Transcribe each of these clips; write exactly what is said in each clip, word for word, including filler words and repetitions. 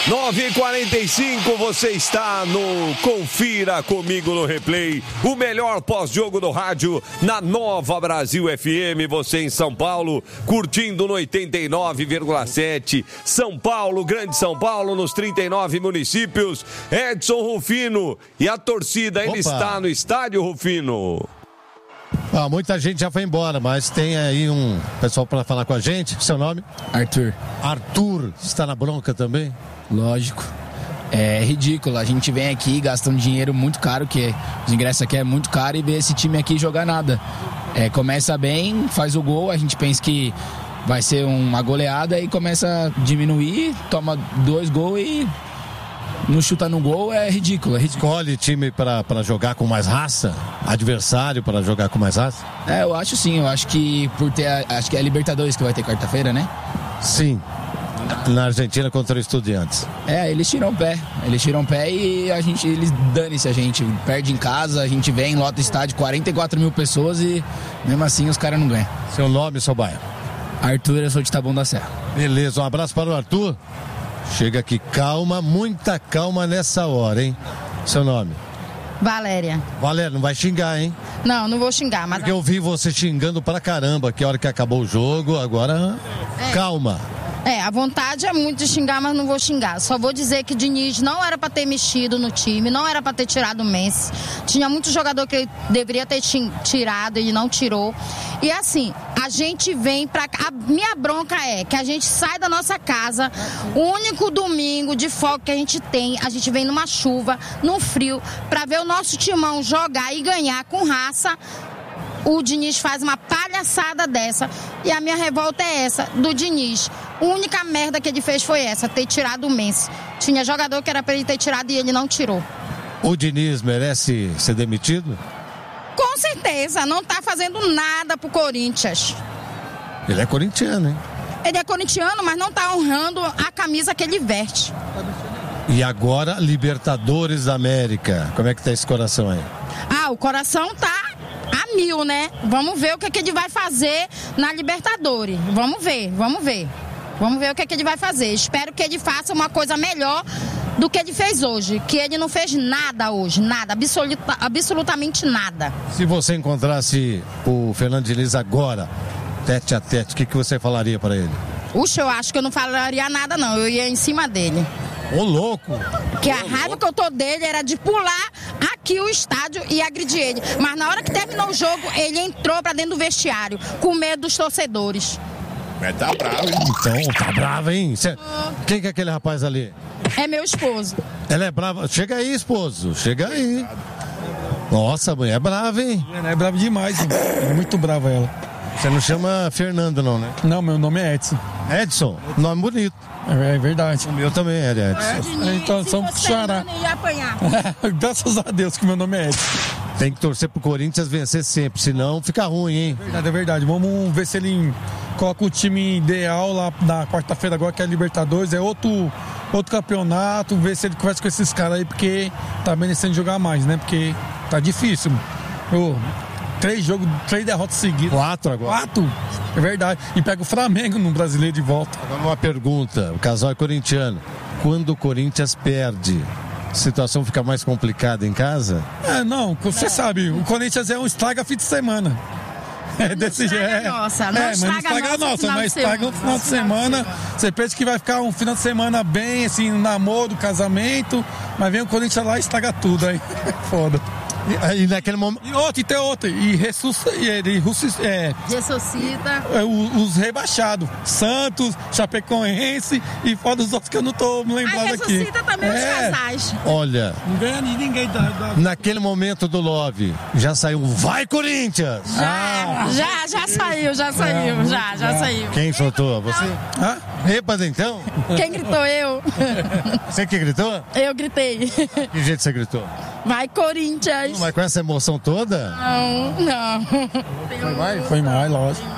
nove e quarenta e cinco, você está no Confira Comigo no Replay, o melhor pós-jogo do rádio na Nova Brasil F M, você em São Paulo, curtindo no oitenta e nove vírgula sete, São Paulo, Grande São Paulo, nos trinta e nove municípios. Edson Rufino, e a torcida ainda Opa. está no estádio, Rufino? Ah, muita gente já foi embora, mas tem aí um pessoal para falar com a gente. Seu nome? Arthur. Arthur, está na bronca também? Lógico. É ridículo, a gente vem aqui gastando dinheiro muito caro, que os ingressos aqui é muito caro, e vê esse time aqui jogar nada. É, começa bem, faz o gol, a gente pensa que vai ser uma goleada e começa a diminuir, toma dois gols e não chuta no gol, é ridículo. É ridículo. Escolhe time para jogar com mais raça? Adversário para jogar com mais raça? É, eu acho sim, eu acho que por ter, a, acho que é a Libertadores que vai ter quarta-feira, né? Sim. Na Argentina contra o Estudiantes. É, eles tiram o pé. Eles tiram o pé e a gente, eles dane-se a gente. Perde em casa, a gente vem, lota o estádio, quarenta e quatro mil pessoas e mesmo assim os caras não ganham. Seu nome, seu bairro? Arthur, eu sou de Taboão da Serra. Beleza, um abraço para o Arthur. Chega aqui, calma, muita calma nessa hora, hein? Seu nome? Valéria. Valéria, não vai xingar, hein? Não, não vou xingar, mas... Porque eu vi você xingando pra caramba, que a hora que acabou o jogo, agora... É. Calma. É, a vontade é muito de xingar, mas não vou xingar. Só vou dizer que Diniz não era pra ter mexido no time, não era pra ter tirado o Messi. Tinha muito jogador que ele deveria ter tirado, ele não tirou. E assim, a gente vem pra... A minha bronca é que a gente sai da nossa casa, o único domingo de folga que a gente tem, a gente vem numa chuva, num frio, pra ver o nosso timão jogar e ganhar com raça. O Diniz faz uma palhaçada dessa. E a minha revolta é essa, do Diniz. A única merda que ele fez foi essa, ter tirado o Messi. Tinha jogador que era pra ele ter tirado e ele não tirou. O Diniz merece ser demitido? Com certeza, não tá fazendo nada pro Corinthians. Ele é corintiano, hein? Ele é corintiano, mas não tá honrando a camisa que ele veste. E agora, Libertadores da América. Como é que tá esse coração aí? Ah, o coração tá a mil, né? Vamos ver o que, que ele vai fazer na Libertadores. Vamos ver, vamos ver. Vamos ver o que, que ele vai fazer. Espero que ele faça uma coisa melhor do que ele fez hoje. Que ele não fez nada hoje, nada, absoluta, absolutamente nada. Se você encontrasse o Fernando Diniz agora, tete a tete, o que, que você falaria para ele? Puxa, eu acho que eu não falaria nada não, eu ia em cima dele. Ô, louco! Que a raiva que eu tô dele era de pular aqui o estádio e agredir ele. Mas na hora que terminou o jogo, ele entrou pra dentro do vestiário, com medo dos torcedores. Mas tá bravo, hein? Então, tá bravo, hein? Cê... Quem que é aquele rapaz ali? É meu esposo. Ela é brava. Chega aí, esposo. Chega aí. Nossa, a mulher é brava, hein? É brava demais, hein? É muito brava ela. Você não chama Fernando, não, né? Não, meu nome é Edson. Edson? Nome bonito. É, é verdade. O meu também é Edson. É, então, se somos fosse xará. Fernando, ia apanhar. Graças a Deus que meu nome é Edson. Tem que torcer pro Corinthians vencer sempre, senão fica ruim, hein? É verdade, é verdade. Vamos ver se ele coloca o time ideal lá na quarta-feira agora, que é a Libertadores. É outro, outro campeonato, ver se ele conversa com esses caras aí, porque tá merecendo jogar mais, né? Porque tá difícil. Ô, três jogos, três derrotas seguidas. Quatro agora. Quatro? É verdade. E pega o Flamengo no Brasileiro de volta. Agora uma pergunta, o casal é corintiano. Quando o Corinthians perde, a situação fica mais complicada em casa? É, não, você sabe, o Corinthians é um estraga fim de semana. É desse jeito. É, nossa, não é, mas não estraga estraga a nossa nossa, final mas de estraga semana. no final de semana. Você pensa que vai ficar um final de semana bem, assim, namoro, casamento, mas vem o Corinthians lá e estraga tudo aí. Foda. E, e naquele momento. E outra, e tem outra. E ressuscita. E ele é, Ressuscita. é, os rebaixados. Santos, Chapecoense e fora os outros que eu não tô me lembrando Aí aqui. ressuscita também é. os casais. Olha, Não ganha ninguém da. da... naquele momento do Love, já saiu Vai Corinthians! Já, já, já saiu, já saiu, já, já saiu. Quem soltou? Você? Hã? Epas, então? Quem gritou? Eu. Você que gritou? Eu gritei. Que jeito você gritou? Vai, Corinthians. Mas com essa emoção toda? Não, não. Foi mais? Foi mais, lógico.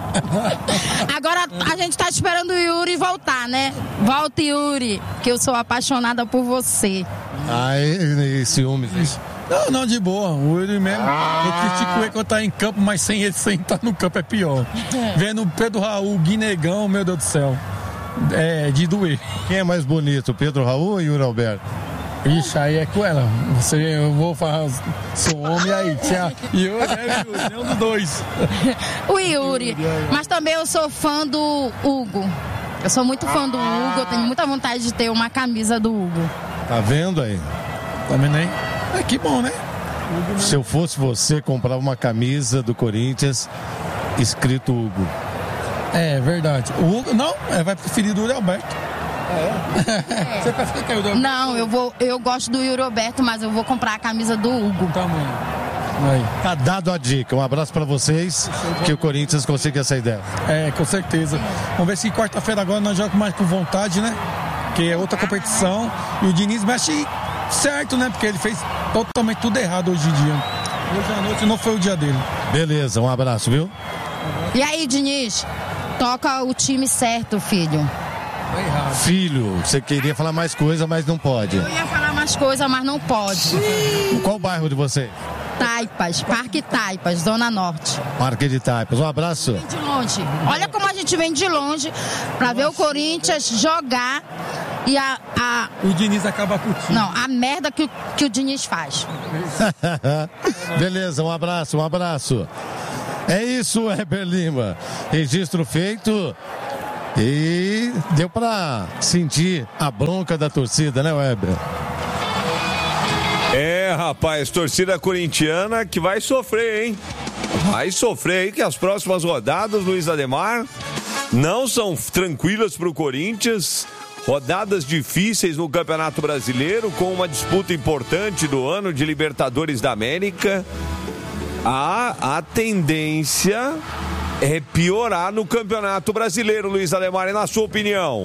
Agora a gente tá esperando o Yuri voltar, né? Volta, Yuri, que eu sou apaixonada por você. Ai, e ciúmes. Não, não, de boa. O Yuri mesmo. Eu critico ele quando tá em campo, mas sem ele, sem estar no campo é pior. Vendo o Pedro Raul, Guinegão, meu Deus do céu. é, de doer. Quem é mais bonito, Pedro Raul ou Yuri Alberto? Ixi, aí é com ela. Você, eu vou falar, sou homem aí. E eu é o Yuri, um dos dois. O Yuri. Mas também eu sou fã do Hugo. Eu sou muito fã do Hugo, eu tenho muita vontade de ter uma camisa do Hugo. Tá vendo aí? Tá vendo aí? É que bom, né? Se eu fosse você, comprava uma camisa do Corinthians escrito Hugo. É verdade. O Hugo, não, é, vai preferir do Yuri Alberto. É. Você prefere que eu Não, eu, vou, eu gosto do Yuri Alberto, mas eu vou comprar a camisa do Hugo. Tamanho. Aí. Tá dado a dica. Um abraço pra vocês, que o Corinthians consiga essa ideia. É, com certeza. Vamos ver se quarta-feira agora nós jogamos mais com vontade, né? Que é outra competição. E o Diniz mexe certo, né? Porque ele fez totalmente tudo errado hoje em dia. Hoje à noite não foi o dia dele. Beleza, um abraço, viu? E aí, Diniz? Toca o time certo, filho. Filho, você queria falar mais coisa, mas não pode. Eu ia falar mais coisa, mas não pode. Qual bairro de você? Taipas, Parque Taipas, Zona Norte. Parque de Taipas, um abraço. Vem de longe. Olha como a gente vem de longe pra ver o Corinthians jogar e a... a... O Diniz acaba com o time. Não, a merda que, que o Diniz faz. Beleza, um abraço, um abraço. É isso, Heber Lima. Registro feito. E deu pra sentir a bronca da torcida, né, Weber? É, rapaz, torcida corintiana que vai sofrer, hein? Vai sofrer aí, que as próximas rodadas, Luiz Ademar, não são tranquilas pro Corinthians. Rodadas difíceis no Campeonato Brasileiro, com uma disputa importante do ano de Libertadores da América. A, a tendência é piorar no Campeonato Brasileiro, Luiz Ademar, e na sua opinião?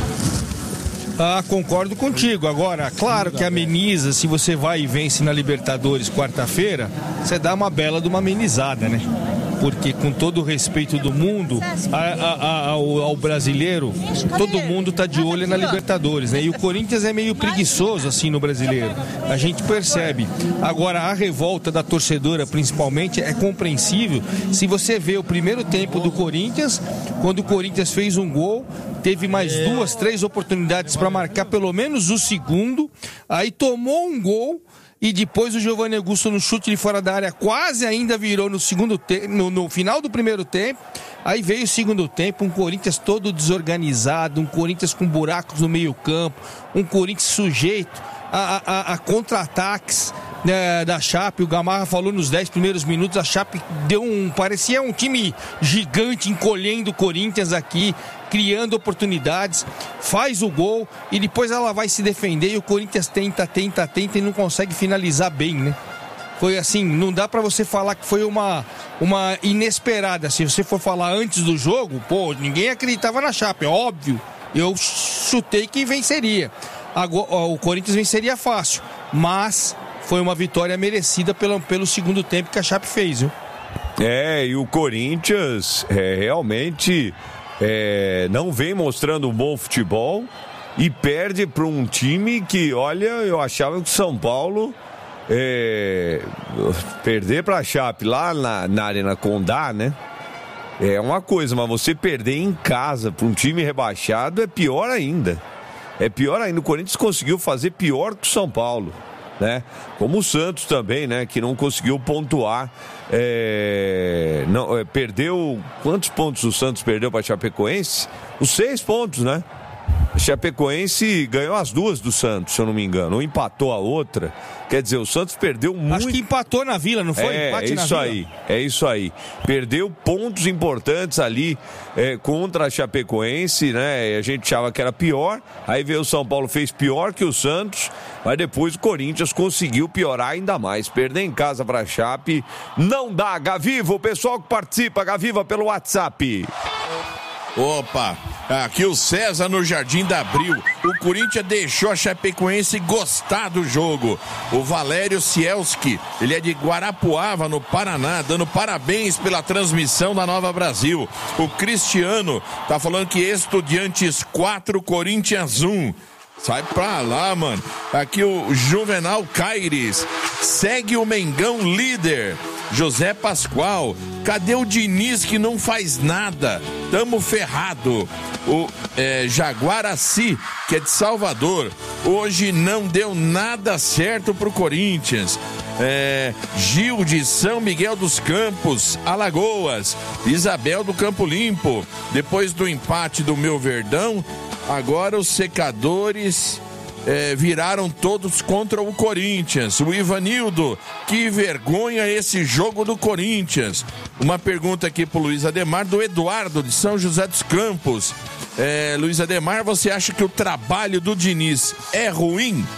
Ah, concordo contigo. Agora, claro que ameniza, se você vai e vence na Libertadores quarta-feira, você dá uma bela de uma amenizada, né? Porque com todo o respeito do mundo a, a, a, ao, ao brasileiro, todo mundo tá de olho na Libertadores, né? E o Corinthians é meio preguiçoso assim no brasileiro, a gente percebe. Agora, a revolta da torcedora principalmente é compreensível se você vê o primeiro tempo do Corinthians, quando o Corinthians fez um gol, teve mais duas, três oportunidades para marcar pelo menos o segundo, aí tomou um gol. E depois o Giovanni Augusto no chute de fora da área quase ainda virou no segundo te- no, no final do primeiro tempo. Aí veio o segundo tempo, um Corinthians todo desorganizado, um Corinthians com buracos no meio campo, um Corinthians sujeito a, a, a contra-ataques, né, da Chape. O Gamarra falou nos dez primeiros minutos, a Chape deu um, parecia um time gigante encolhendo o Corinthians aqui, criando oportunidades, faz o gol e depois ela vai se defender e o Corinthians tenta, tenta, tenta e não consegue finalizar bem, né? Foi assim, não dá pra você falar que foi uma, uma inesperada. Se você for falar antes do jogo, pô, ninguém acreditava na Chape, óbvio. Eu chutei que venceria. Agora, o Corinthians venceria fácil, mas foi uma vitória merecida pelo, pelo segundo tempo que a Chape fez, viu? É, e o Corinthians é, realmente é, não vem mostrando um bom futebol e perde para um time que, olha, eu achava que o São Paulo é, perder para a Chape lá na, na Arena Condá, né? É uma coisa, mas você perder em casa para um time rebaixado é pior ainda. É pior ainda. O Corinthians conseguiu fazer pior que o São Paulo, né? Como o Santos também, né? Que não conseguiu pontuar. É... Não, é, perdeu... Quantos pontos o Santos perdeu para a Chapecoense? Os seis pontos, né? A Chapecoense ganhou as duas do Santos, se eu não me engano. Ou empatou a outra. Quer dizer, o Santos perdeu muito... Acho que empatou na Vila, não foi? É, Empate é na isso Vila. aí. É isso aí. Perdeu pontos importantes ali é, contra a Chapecoense, né? A gente achava que era pior. Aí veio o São Paulo, fez pior que o Santos. Mas depois o Corinthians conseguiu piorar ainda mais. Perder em casa para a Chape não dá. Gaviva, o pessoal que participa, Gaviva pelo WhatsApp. Opa, aqui o César no Jardim da Abril. O Corinthians deixou a Chapecoense gostar do jogo. O Valério Cielski, ele é de Guarapuava, no Paraná, dando parabéns pela transmissão da Nova Brasil. O Cristiano tá falando que Estudiantes quatro, Corinthians um. Sai pra lá, mano. Aqui o Juvenal Caires. Segue o Mengão líder. José Pascoal, cadê o Diniz que não faz nada? Tamo ferrado. O é, Jaguaraci, que é de Salvador, hoje não deu nada certo pro Corinthians. É, Gil de São Miguel dos Campos, Alagoas, Isabel do Campo Limpo, depois do empate do meu Verdão, agora os secadores é, viraram todos contra o Corinthians. O Ivanildo, que vergonha esse jogo do Corinthians. Uma pergunta aqui pro Luiz Ademar, do Eduardo de São José dos Campos. É, Luiz Ademar, você acha que o trabalho do Diniz é ruim?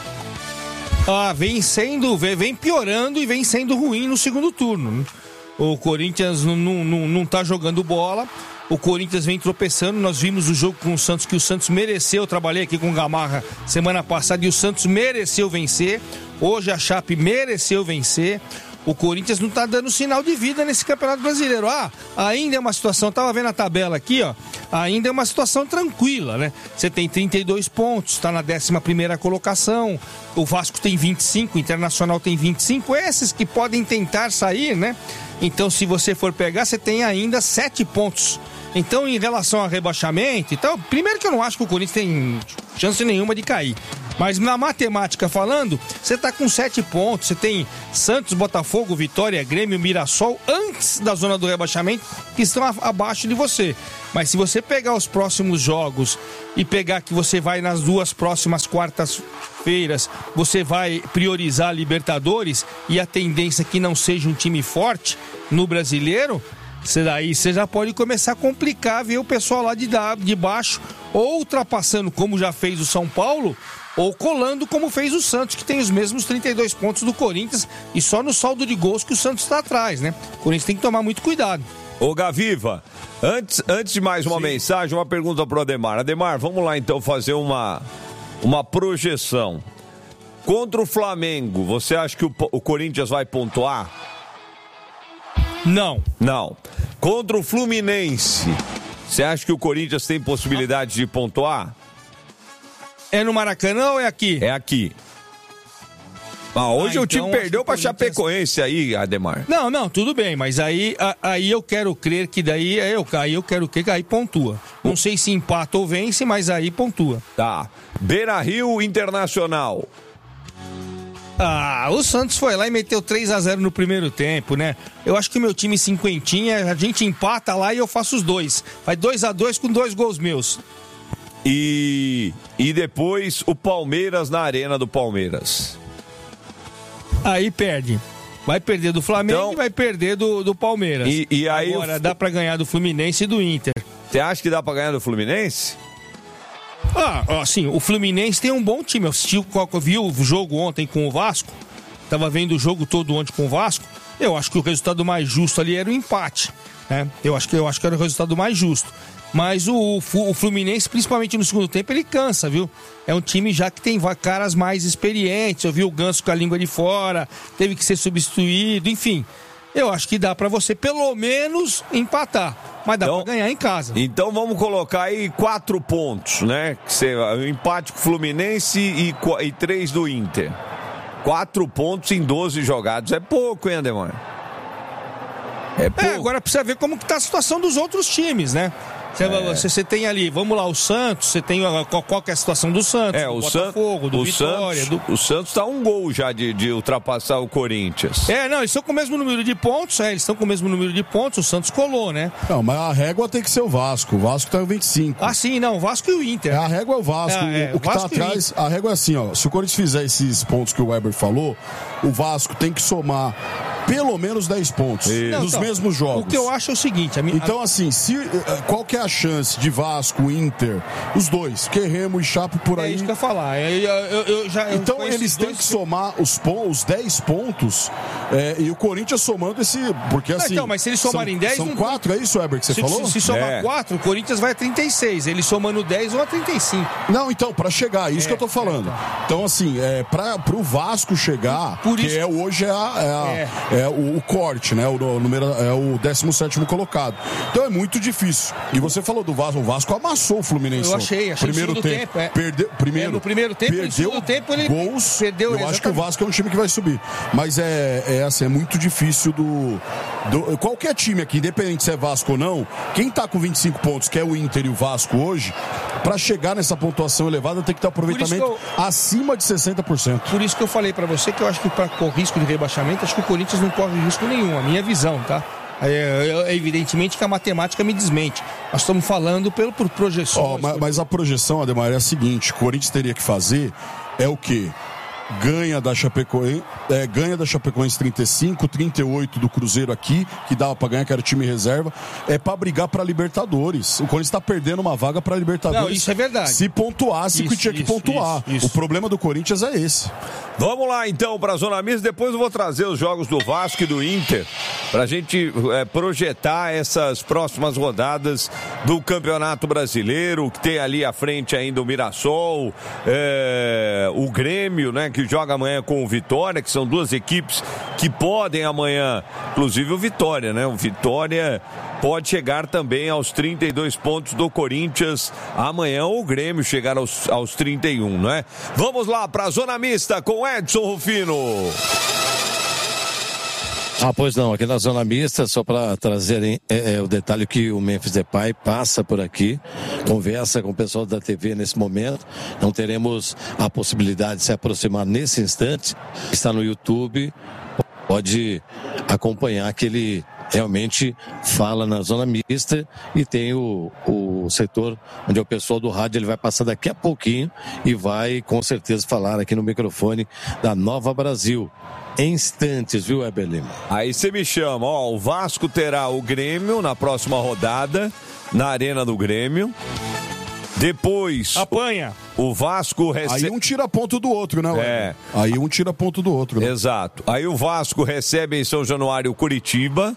Ah, vem sendo, vem piorando e vem sendo ruim no segundo turno. O Corinthians não, não, não tá jogando bola, o Corinthians vem tropeçando. Nós vimos o jogo com o Santos, que o Santos mereceu. Eu trabalhei aqui com o Gamarra semana passada e o Santos mereceu vencer. Hoje a Chape mereceu vencer. O Corinthians não tá dando sinal de vida nesse Campeonato Brasileiro. Ah, ainda é uma situação, tava vendo a tabela aqui, ó, ainda é uma situação tranquila, né? Você tem trinta e dois pontos, tá na décima primeira colocação, o Vasco tem vinte e cinco, o Internacional tem vinte e cinco, esses que podem tentar sair, né? Então, se você for pegar, você tem ainda sete pontos. Então, em relação ao rebaixamento, então, primeiro que eu não acho que o Corinthians tem chance nenhuma de cair. Mas na matemática falando, você está com sete pontos, você tem Santos, Botafogo, Vitória, Grêmio, Mirassol, antes da zona do rebaixamento, que estão a, abaixo de você. Mas se você pegar os próximos jogos e pegar que você vai nas duas próximas quartas-feiras, você vai priorizar a Libertadores e a tendência é que não seja um time forte no Brasileiro, você daí você já pode começar a complicar, ver o pessoal lá de, de baixo, ou ultrapassando como já fez o São Paulo, ou colando como fez o Santos, que tem os mesmos trinta e dois pontos do Corinthians, e só no saldo de gols que o Santos está atrás, né? O Corinthians tem que tomar muito cuidado. Ô Gaviva, antes, antes de mais uma Sim. mensagem, uma pergunta pro Ademar. Ademar, vamos lá então fazer uma, uma projeção. Contra o Flamengo, você acha que o, o Corinthians vai pontuar? Não. Não. Contra o Fluminense, você acha que o Corinthians tem possibilidade de pontuar? É no Maracanã ou é aqui? É aqui. Ah, hoje ah, o time então, perdeu pra Corinthians... Chapecoense aí, Ademar. Não, não, tudo bem, mas aí, a, aí eu quero crer que daí, eu, aí eu quero crer que aí pontua. Não sei se empata ou vence, mas aí pontua. Tá. Beira-Rio Internacional. Ah, o Santos foi lá e meteu três a zero no primeiro tempo, né? Eu acho que o meu time cinquentinha, a gente empata lá e eu faço os dois. Vai dois a dois com dois gols meus. E, e depois o Palmeiras na Arena do Palmeiras. Aí perde. Vai perder do Flamengo então, e vai perder do, do Palmeiras. E, e aí Agora o... dá pra ganhar do Fluminense e do Inter. Você acha que dá pra ganhar do Fluminense? Ah, assim, o Fluminense tem um bom time. Eu assisti, eu vi o jogo ontem com o Vasco. Tava vendo o jogo todo ontem com o Vasco. Eu acho que o resultado mais justo ali era o empate, né? Eu acho que, eu acho que era o resultado mais justo. Mas o, o Fluminense, principalmente no segundo tempo, ele cansa, viu? É um time já que tem caras mais experientes. Eu vi o Ganso com a língua de fora, teve que ser substituído, enfim. Eu acho que dá pra você pelo menos empatar, mas dá então, pra ganhar em casa. Então vamos colocar aí quatro pontos, né? O empate com o Fluminense e, e três do Inter. Quatro pontos em doze jogados. É pouco, hein, Ademar? É pouco. É, agora precisa ver como que tá a situação dos outros times, né? Você é. tem ali, vamos lá, o Santos, você tem qual, qual que é a situação do Santos, é, do o Botafogo, San... do o Vitória. Santos, do... O Santos tá um gol já de, de ultrapassar o Corinthians. É, não, eles estão com o mesmo número de pontos, é, eles estão com o mesmo número de pontos, o Santos colou, né? Não, mas a régua tem que ser o Vasco, o Vasco tá em vinte e cinco. Ah, sim, não, o Vasco e o Inter. É, a régua é o Vasco, é, é, o, o que Vasco tá atrás, a régua é assim, ó, se o Corinthians fizer esses pontos que o Weber falou, o Vasco tem que somar pelo menos dez pontos não, nos então, mesmos jogos. O que eu acho é o seguinte... A minha, então, assim, se, qual que é a chance de Vasco, Inter, os dois, que Remo e Chape por aí... É isso que eu ia falar. Eu, eu, eu já, eu então, eles têm que somar os, os dez pontos é, e o Corinthians somando esse... Porque, assim... Não, então, mas se eles somarem dez... São quatro, é isso, Weber, que você se, falou? Se, se somar é. quatro, o Corinthians vai a trinta e seis. Eles somando dez vão a trinta e cinco. Não, então, pra chegar, isso é, que eu tô falando. É, então. então, assim, é, pra, pro Vasco chegar, por isso, que é, hoje é a, é a, é. é o, o corte, né? O, o número, é o décimo sétimo colocado. Então é muito difícil. E você falou do Vasco, o Vasco amassou o Fluminense. Eu achei, achei primeiro no tempo. tempo é. Perdeu, primeiro, é, no primeiro tempo, perdeu no segundo tempo ele gols. Perdeu, eu exatamente. acho que o Vasco é um time que vai subir. Mas é, é assim, é muito difícil do, do. Qualquer time aqui, independente se é Vasco ou não, quem tá com vinte e cinco pontos, que é o Inter e o Vasco hoje, pra chegar nessa pontuação elevada tem que ter aproveitamento eu, acima de sessenta por cento. Por isso que eu falei pra você que eu acho que para o risco de rebaixamento, acho que o Corinthians não corre risco nenhum, a minha visão, tá? É, é evidentemente que a matemática me desmente. Nós estamos falando pelo, por projeções. Oh, mas, mas a projeção, Ademar, é a seguinte: o Corinthians teria que fazer é o quê? Ganha da Chapecoense, é, ganha da Chapecoense trinta e cinco, trinta e oito do Cruzeiro aqui, que dava pra ganhar, que era time reserva, é pra brigar pra Libertadores. O Corinthians tá perdendo uma vaga pra Libertadores. Não, isso é verdade. Se pontuasse, isso, que tinha que isso, pontuar. Isso, isso. O problema do Corinthians é esse. Vamos lá então para a Zona Mista, depois eu vou trazer os jogos do Vasco e do Inter para a gente é, projetar essas próximas rodadas do Campeonato Brasileiro, que tem ali à frente ainda o Mirassol, é, o Grêmio, né, que joga amanhã com o Vitória, que são duas equipes que podem amanhã, inclusive o Vitória, né, o Vitória pode chegar também aos trinta e dois pontos do Corinthians amanhã, ou o Grêmio chegar aos, aos trinta e um, não é? Vamos lá para a Zona Mista com Edson Rufino. Ah, pois não, aqui na Zona Mista, só para trazerem é, é, o detalhe que o Memphis Depay passa por aqui, conversa com o pessoal da T V nesse momento, não teremos a possibilidade de se aproximar nesse instante, está no YouTube, pode acompanhar que ele realmente fala na Zona Mista e tem o, o setor onde é o pessoal do rádio, ele vai passar daqui a pouquinho e vai com certeza falar aqui no microfone da Nova Brasil. Em instantes, viu, Heber Lima? Aí você me chama, ó, o Vasco terá o Grêmio na próxima rodada, na Arena do Grêmio. Depois... Apanha. O Vasco recebe... Aí um tira ponto do outro, né? É. Aí um tira ponto do outro. Né? Exato. Aí o Vasco recebe em São Januário o Curitiba.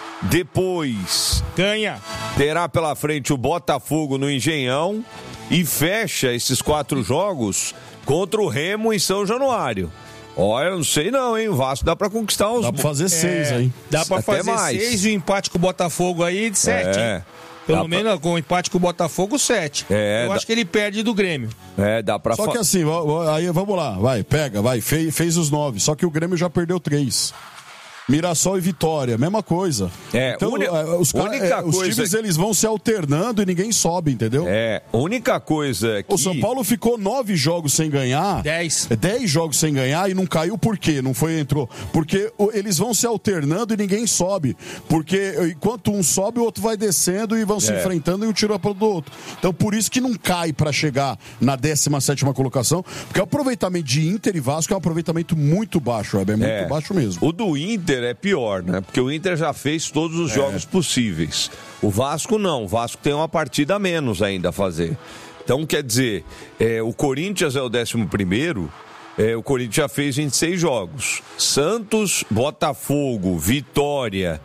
Depois... Ganha. Terá pela frente o Botafogo no Engenhão. E fecha esses quatro jogos contra o Remo em São Januário. Olha, eu não sei não, hein? O Vasco dá pra conquistar os... Dá pra fazer seis, é, hein? Dá pra Até fazer mais. seis e o empate com o Botafogo aí de sete. É. Pelo Dá menos pra... com o empate com o Botafogo, sete. É, eu dá... acho que ele perde do Grêmio. É, dá pra... Só fa... que assim, aí vamos lá, vai, pega, vai, fez, fez os nove. Só que o Grêmio já perdeu três. Mirassol e Vitória, mesma coisa. É, então, uni... os, cara, única é, os coisa... times eles vão se alternando e ninguém sobe, entendeu? É, a única coisa que... O São Paulo ficou nove jogos sem ganhar. Dez. Dez jogos sem ganhar e não caiu por quê? Não foi, entrou. Porque eles vão se alternando e ninguém sobe. Porque enquanto um sobe, o outro vai descendo e vão se é. enfrentando e um tira para do outro. Então por isso que não cai para chegar na décima sétima colocação. Porque o aproveitamento de Inter e Vasco é um aproveitamento muito baixo, é muito é. baixo mesmo. O do Inter é pior, né? Porque o Inter já fez todos os é. jogos possíveis. O Vasco não. O Vasco tem uma partida a menos ainda a fazer. Então, quer dizer, é, o Corinthians é o décimo primeiro, é, o Corinthians já fez vinte e seis jogos. Santos, Botafogo, Vitória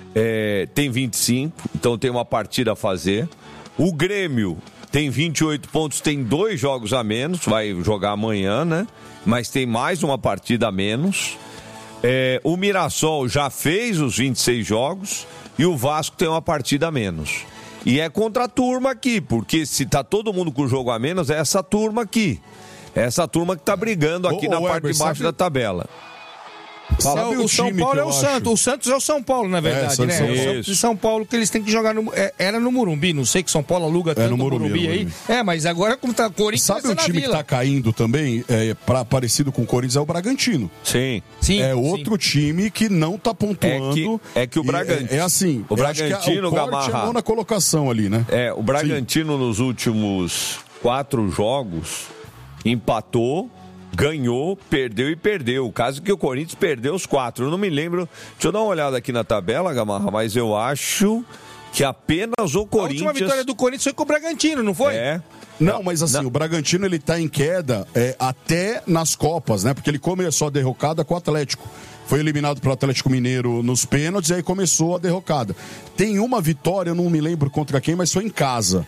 é, tem vinte e cinco, então tem uma partida a fazer. O Grêmio tem vinte e oito pontos, tem dois jogos a menos, vai jogar amanhã, né? Mas tem mais uma partida a menos. É, o Mirassol já fez os vinte e seis jogos e o Vasco tem uma partida a menos. E é contra a turma aqui, porque se tá todo mundo com jogo a menos, é essa turma aqui. É essa turma que tá brigando aqui ô, na ô, parte Weber, de baixo sabe... da tabela. Sabe o, o São Paulo é o Santos. O Santos é o São Paulo, na verdade, é, né? São... O Santos de São Paulo que eles têm que jogar no. É, era no Morumbi, não sei que São Paulo aluga tanto é no Morumbi, Morumbi aí. É, mas agora como tá Corinthians. Sabe o time que tá caindo também, é, pra, parecido com o Corinthians, é o Bragantino. Sim. Sim é outro sim. time que não tá pontuando. É que, é que o Bragantino. É, é assim. O Bragantino, o Gamarra. É na colocação ali, né? É, o Bragantino sim. Nos últimos quatro jogos empatou, ganhou, perdeu e perdeu. O caso é que o Corinthians perdeu os quatro. Eu não me lembro. Deixa eu dar uma olhada aqui na tabela, Gamarra, mas eu acho que apenas o Corinthians... A última vitória do Corinthians foi com o Bragantino, não foi? É. Não, mas assim, não. O Bragantino ele tá em queda é, até nas Copas, né? Porque ele começou a derrocada com o Atlético. Foi eliminado pelo Atlético Mineiro nos pênaltis e aí começou a derrocada. Tem uma vitória, eu não me lembro contra quem, mas foi em casa.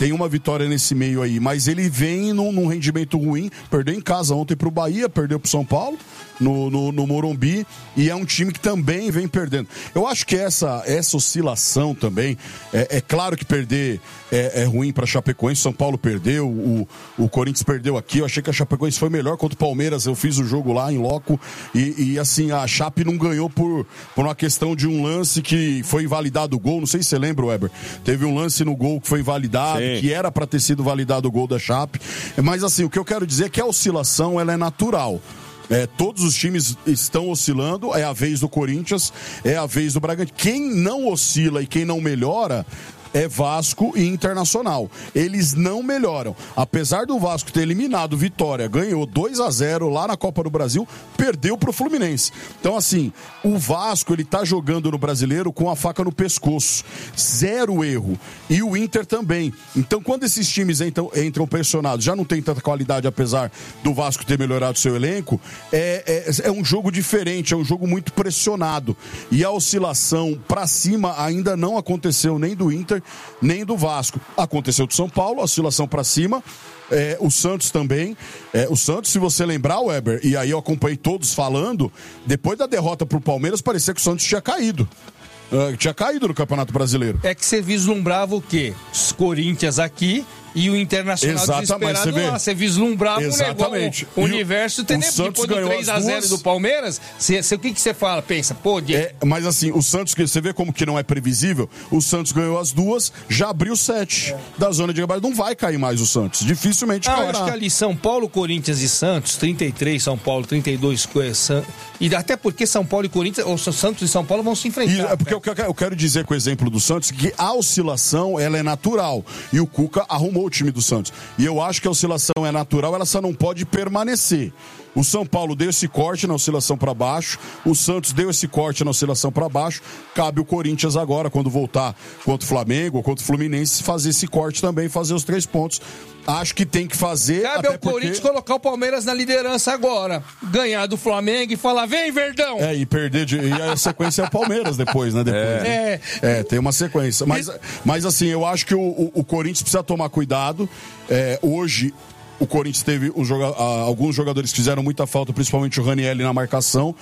tem uma vitória nesse meio aí, mas ele vem num, num rendimento ruim, perdeu em casa ontem pro Bahia, perdeu pro São Paulo, no, no, no Morumbi, e é um time que também vem perdendo. Eu acho que essa, essa oscilação também, é, é claro que perder é, é ruim pra Chapecoense, São Paulo perdeu, o, o Corinthians perdeu aqui, eu achei que a Chapecoense foi melhor contra o Palmeiras, eu fiz o jogo lá em loco, e, e assim, a Chape não ganhou por, por uma questão de um lance que foi invalidado o gol, não sei se você lembra, Weber, teve um lance no gol que foi invalidado, Sim. que era pra ter sido validado o gol da Chape, mas assim, o que eu quero dizer é que a oscilação, ela é natural. É, todos os times estão oscilando, é a vez do Corinthians, é a vez do Bragantino. Quem não oscila e quem não melhora é Vasco e Internacional. Eles não melhoram. Apesar do Vasco ter eliminado Vitória, ganhou dois a zero lá na Copa do Brasil, perdeu pro Fluminense. Então, assim, o Vasco, ele tá jogando no Brasileiro com a faca no pescoço. Zero erro. E o Inter também. Então, quando esses times entram, entram pressionados, já não tem tanta qualidade, apesar do Vasco ter melhorado seu elenco, é, é, é um jogo diferente, é um jogo muito pressionado. E a oscilação pra cima ainda não aconteceu nem do Inter, nem do Vasco. Aconteceu do São Paulo, a oscilação para cima, é, o Santos também. É, o Santos, se você lembrar, Weber, e aí eu acompanhei todos falando, depois da derrota pro Palmeiras, parecia que o Santos tinha caído. Uh, tinha caído no Campeonato Brasileiro. É que você vislumbrava o quê? Os Corinthians aqui e o Internacional Exatamente, desesperado você lá. Você vislumbrava Exatamente. um negócio, o universo tenebroso. Depois do três a zero do Palmeiras, cê, cê, o que, que você fala? Pensa, pô... De... É, mas assim, o Santos, você vê como que não é previsível, o Santos ganhou as duas, já abriu sete é. da zona de rebaixamento. Não vai cair mais o Santos, dificilmente ah, cairá. Acho que ali São Paulo, Corinthians e Santos, trinta e três São Paulo, trinta e dois Santos, e até porque São Paulo e Corinthians, ou Santos e São Paulo vão se enfrentar. E é porque né? eu quero dizer com o exemplo do Santos que a oscilação, ela é natural, e o Cuca arrumou o time do Santos. E eu acho que a oscilação é natural, ela só não pode permanecer. O São Paulo deu esse corte na oscilação para baixo, o Santos deu esse corte na oscilação para baixo, cabe o Corinthians agora, quando voltar contra o Flamengo ou contra o Fluminense, fazer esse corte também, fazer os três pontos. Acho que tem que fazer. Cabe ao Corinthians porque... colocar o Palmeiras na liderança agora, ganhar do Flamengo e falar, vem Verdão! É, e perder, de... e a sequência é o Palmeiras depois, né? Depois, é. Né? É. é, tem uma sequência. Mas, mas assim, eu acho que o, o, o Corinthians precisa tomar cuidado. É, hoje... O Corinthians teve um joga... alguns jogadores que fizeram muita falta, principalmente o Ranieri na marcação,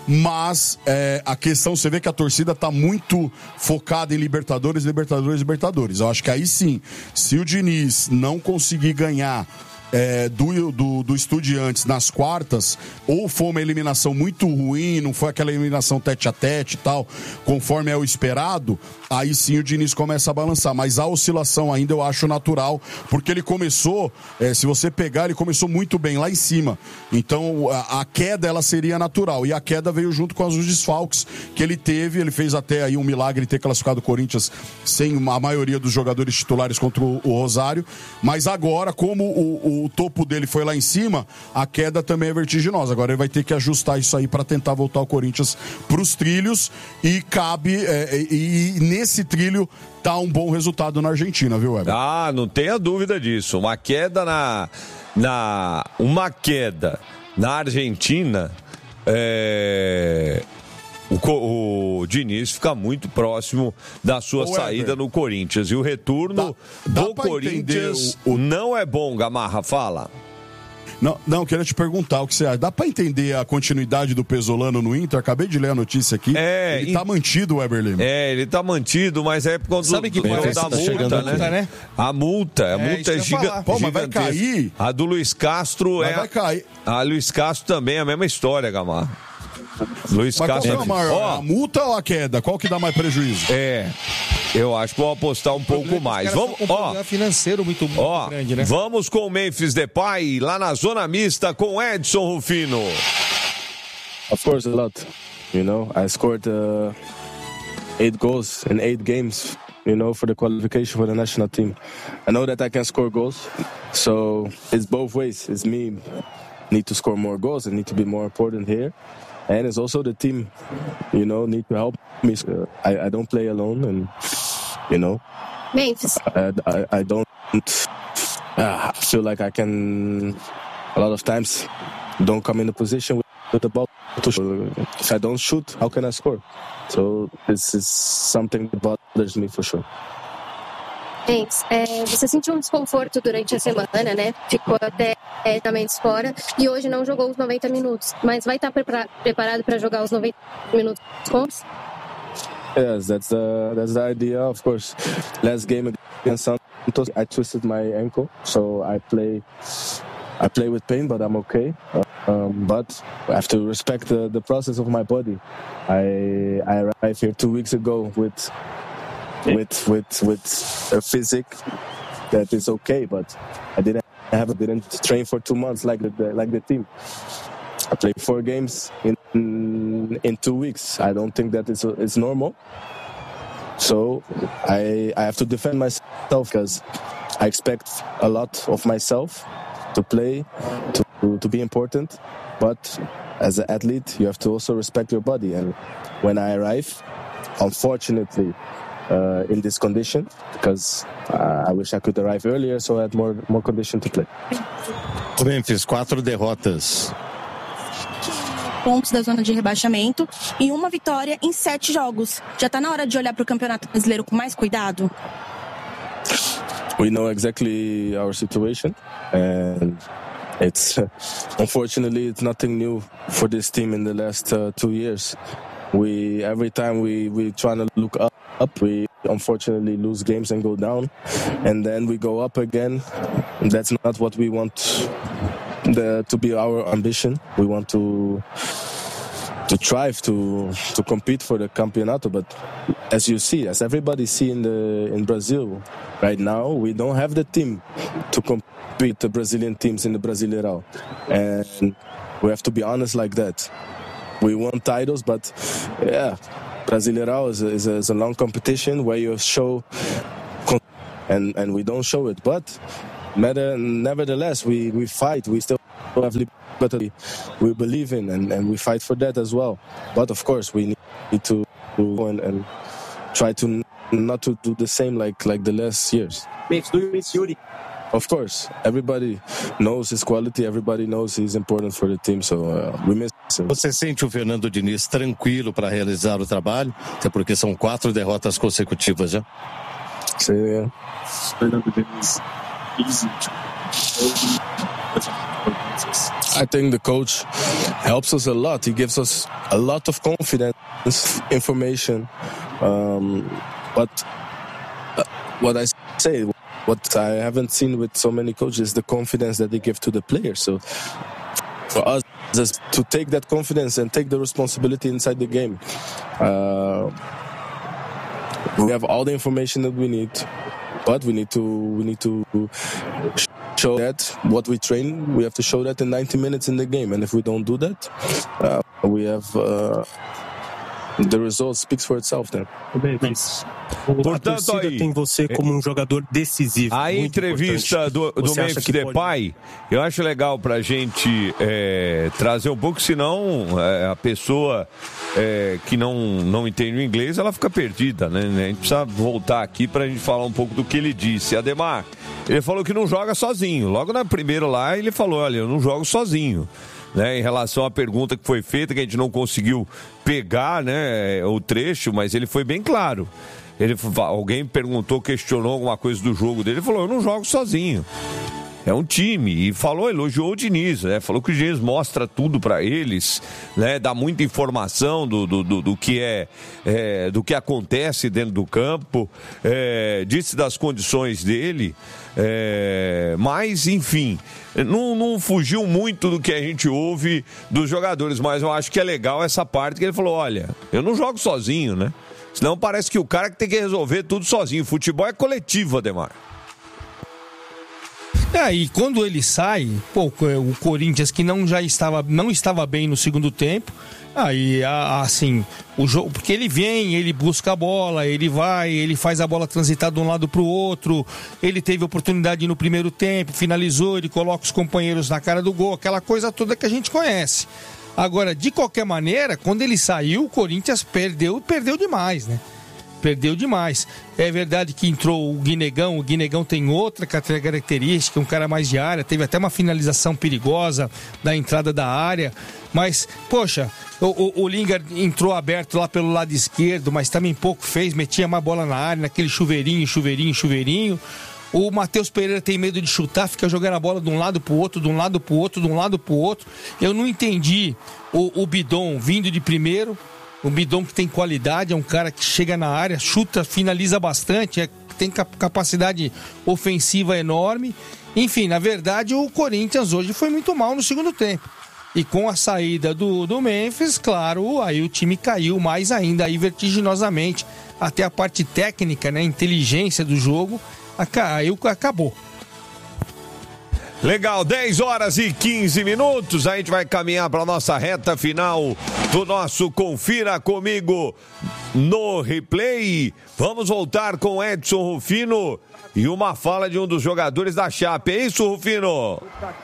mas é, a questão, você vê que a torcida está muito focada em Libertadores, Libertadores, Libertadores. Eu acho que aí sim, se o Diniz não conseguir ganhar É, do, do, do Estudiantes nas quartas, ou foi uma eliminação muito ruim, não foi aquela eliminação tete a tete e tal, conforme é o esperado, aí sim o Diniz começa a balançar, mas a oscilação ainda eu acho natural, porque ele começou, é, se você pegar, ele começou muito bem lá em cima, então a, a queda ela seria natural, e a queda veio junto com os desfalques que ele teve, ele fez até aí um milagre ter classificado o Corinthians sem a maioria dos jogadores titulares contra o, o Rosário, mas agora como o, o o topo dele foi lá em cima, a queda também é vertiginosa. Agora ele vai ter que ajustar isso aí para tentar voltar o Corinthians para os trilhos e cabe, é, e, e nesse trilho tá um bom resultado na Argentina, viu, Weber? Ah, não tenha dúvida disso. Uma queda na, na uma queda na Argentina, é... O, o Diniz fica muito próximo da sua Ô, saída Weber. no Corinthians. E o retorno dá, dá do Corinthians o, o... não é bom, Gamarra, fala. Não, não, queria te perguntar o que você acha. Dá pra entender a continuidade do Pesolano no Inter? Acabei de ler a notícia aqui. É, ele in... tá mantido, Weber Lima. É, ele tá mantido, mas é por causa Sabe do, que do, da tá multa, né? Multa, né? A multa, a é, multa é gigante. Pô, mas vai cair. A do Luiz Castro mas é. Vai cair. A, a Luiz Castro também é a mesma história, Gamarra. Luiz Mas Castro. Qual é maior, oh, a multa ou a queda? Qual que dá mais prejuízo? É, eu acho que vou apostar um pouco mais. Vamos, ó, financeiro muito, muito ó, grande, né? Vamos com o Memphis Depay lá na zona mista com Edson Rufino. Of course, a lot. You know, I scored uh, eight goals in eight games. You know, for the qualification for the national team. I know that I can score goals, so it's both ways. It's me. Need to score more goals and need to be more important here, and it's also the team, you know, need to help me. Uh, I, I don't play alone, and you know, Memphis. I, I, I don't uh, feel like I can. A lot of times, don't come in a position with, with the ball to shoot. If I don't shoot, how can I score? So this is something that bothers me for sure. É, você sentiu um desconforto durante a semana, né? Ficou até é, também fora e hoje não jogou os noventa minutos, mas vai estar prepara- preparado para jogar os noventa minutos contos? Yes, that's the that's the idea, of course. Last game against Santos, I twisted my ankle, so I play I play with pain, but I'm okay. Um, but I have to respect the, the process of my body. I I arrived here two weeks ago with with with with a physique that is okay, but I didn't have didn't train for two months like the like the team. I played four games in in two weeks. I don't think that it's it's normal. So I I have to defend myself because I expect a lot of myself to play, to to be important. But as an athlete, you have to also respect your body. And when I arrive, unfortunately, uh, in this condition, because uh, I wish I could arrive earlier, so I had more more condition to play. O Memphis, quatro derrotas. Pontos da zona de rebaixamento e uma vitória em sete jogos. Já está na hora de olhar para o Campeonato Brasileiro com mais cuidado? We know exactly our situation, and it's uh, unfortunately it's nothing new for this team in the last uh, two years. We every time we we try to look up, up, we unfortunately lose games and go down, and then we go up again. That's not what we want. The, to be our ambition. We want to to strive to to compete for the campeonato. But as you see, as everybody see in the in Brazil right now, we don't have the team to compete the Brazilian teams in the Brasileirão, and we have to be honest like that. We won titles, but yeah, Brasileirão is a, is a, is a long competition where you show, and and we don't show it, but. Nevertheless, we, we fight. We still have liberty. We believe in, and, and we fight for that as well. But of course, we need to go and, and try to not to do the same like like the last years. Do you miss Yuri? Of course, everybody knows his quality. Everybody knows he's important for the team. So uh, we miss him. Você sente o Fernando Diniz tranquilo para realizar o trabalho? Até porque são quatro derrotas consecutivas já. Sim. Fernando Diniz. Easy to I think the coach helps us a lot. He gives us a lot of confidence, information. Um, but uh, what I say, what I haven't seen with so many coaches is the confidence that they give to the players. So for us, just to take that confidence and take the responsibility inside the game. Uh, we have all the information that we need. But we need to we need to show that what we train. We have to show that in ninety minutes in the game, and if we don't do that, uh, we have uh, the result speaks for itself. Then. Portanto, a torcida aí, tem você como um jogador decisivo. A entrevista do, do Memphis Depay, pode... eu acho legal pra gente é, trazer um pouco, senão é, a pessoa é, que não, não entende o inglês, ela fica perdida, né? A gente precisa voltar aqui pra gente falar um pouco do que ele disse. Ademar, ele falou que não joga sozinho. Logo na primeira lá, ele falou, olha, eu não jogo sozinho. Né, em relação à pergunta que foi feita, que a gente não conseguiu pegar, né, o trecho, mas ele foi bem claro. Ele, alguém perguntou, questionou alguma coisa do jogo dele, ele falou, eu não jogo sozinho. É um time, e falou, elogiou o Diniz, né? Falou que o Diniz mostra tudo para eles, né? Dá muita informação do, do, do, do, que, é, é, do que acontece dentro do campo, é, disse das condições dele, é, mas, enfim, não, não fugiu muito do que a gente ouve dos jogadores, mas eu acho que é legal essa parte que ele falou, olha, eu não jogo sozinho, né? Senão parece que o cara que tem que resolver tudo sozinho. Futebol é coletivo, Ademar. É, e quando ele sai, pô, o Corinthians que não já estava, não estava bem no segundo tempo, aí assim, o jogo, porque ele vem, ele busca a bola, ele vai, ele faz a bola transitar de um lado para o outro, ele teve oportunidade no primeiro tempo, finalizou, ele coloca os companheiros na cara do gol, aquela coisa toda que a gente conhece. Agora, de qualquer maneira, quando ele saiu, o Corinthians perdeu, perdeu demais, né? perdeu demais. É verdade que entrou o Guinegão, o Guinegão tem outra característica, um cara mais de área, teve até uma finalização perigosa da entrada da área, mas, poxa, o, o, o Lingard entrou aberto lá pelo lado esquerdo, mas também pouco fez, metia mais bola na área, naquele chuveirinho, chuveirinho, chuveirinho. O Matheus Pereira tem medo de chutar, fica jogando a bola de um lado pro outro, de um lado pro outro, de um lado pro outro. Eu não entendi o, o Bidon vindo de primeiro. O Bidon que tem qualidade, é um cara que chega na área, chuta, finaliza bastante, é, tem capacidade ofensiva enorme. Enfim, na verdade, o Corinthians hoje foi muito mal no segundo tempo. E com a saída do, do Memphis, claro, aí o time caiu mais ainda, aí vertiginosamente. Até a parte técnica, né, inteligência do jogo, aí acabou. Legal, dez horas e quinze minutos, a gente vai caminhar para a nossa reta final do nosso Confira Comigo no Replay. Vamos voltar com Edson Rufino e uma fala de um dos jogadores da Chape. É isso, Rufino?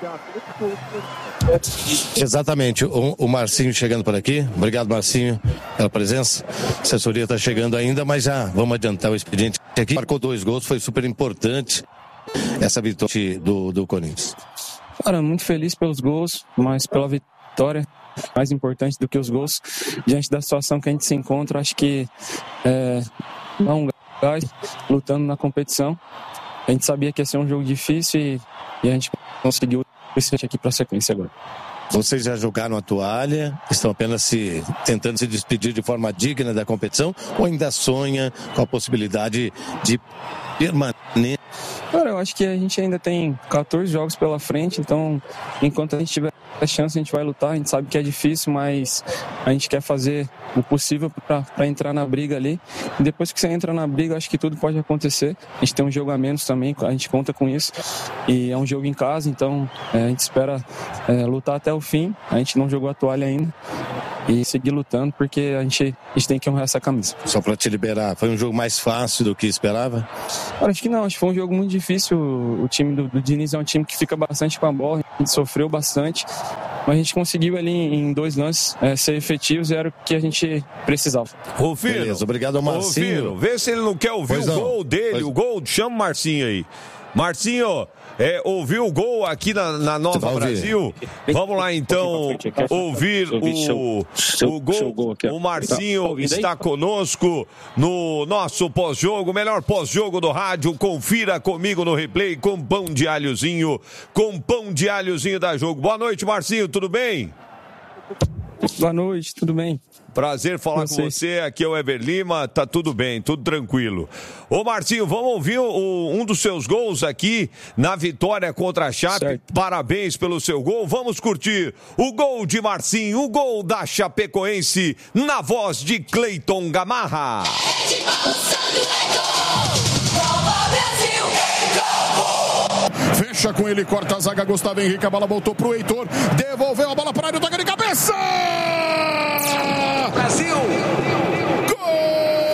Exatamente, o, o Marcinho chegando por aqui. Obrigado, Marcinho, pela presença. A assessoria está chegando ainda, mas já vamos adiantar o expediente aqui. Marcou dois gols, foi super importante essa vitória do, do Corinthians. Cara, muito feliz pelos gols, mas pela vitória, mais importante do que os gols, diante da situação que a gente se encontra, acho que é, dá um gás lutando na competição. A gente sabia que ia ser um jogo difícil e, e a gente conseguiu esse aqui para a sequência agora. Vocês já jogaram a toalha? Estão apenas se tentando se despedir de forma digna da competição ou ainda sonha com a possibilidade de permanecer? Cara, eu acho que a gente ainda tem quatorze jogos pela frente, então enquanto a gente tiver a chance, a gente vai lutar. A gente sabe que é difícil, mas a gente quer fazer o possível para entrar na briga ali. E depois que você entra na briga, acho que tudo pode acontecer. A gente tem um jogo a menos também, a gente conta com isso. E é um jogo em casa, então é, a gente espera é, lutar até o fim. A gente não jogou a toalha ainda. E seguir lutando, porque a gente, a gente tem que honrar essa camisa. Só para te liberar, foi um jogo mais fácil do que esperava? Cara, acho que não, acho que foi um jogo muito difícil. O time do, do Diniz é um time que fica bastante com a bola, a gente sofreu bastante, mas a gente conseguiu ali em dois lances é, ser efetivos e era o que a gente precisava. Rufino, beleza, obrigado ao Marcinho. Rufino, vê se ele não quer ouvir pois o não. gol dele, pois... o gol, chama o Marcinho aí. Marcinho, é, ouviu o gol aqui na, na Nova Brasil? Vamos lá então ouvir o, o gol. O Marcinho está conosco no nosso pós-jogo, melhor pós-jogo do rádio. Confira comigo no replay com pão de alhozinho, com pão de alhozinho da Jogo. Boa noite, Marcinho, tudo bem? Boa noite, tudo bem? Prazer falar com você, aqui é o Eber Lima, tá tudo bem, tudo tranquilo. Ô Marcinho, vamos ouvir o, um dos seus gols aqui na vitória contra a Chape, certo. Parabéns pelo seu gol, vamos curtir o gol de Marcinho, o gol da Chapecoense, na voz de Cleiton Gamarra. Fecha com ele, corta a zaga, Gustavo Henrique, a bola voltou pro Heitor, devolveu a bola para a área, toca de cabeça! Brasil!